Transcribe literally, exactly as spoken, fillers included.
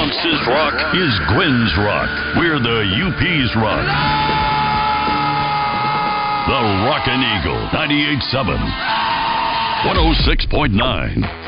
Bronx's rock is Gwen's rock. We're the U P's rock. The Rockin' Eagle, ninety-eight point seven, one oh six point nine.